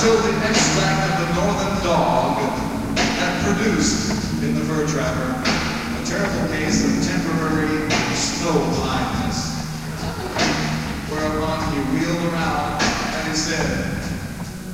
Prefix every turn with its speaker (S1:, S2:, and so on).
S1: until the extract of the northern dog had produced in the fur trapper a terrible case of temporary snow blindness. Whereupon he wheeled around and he said,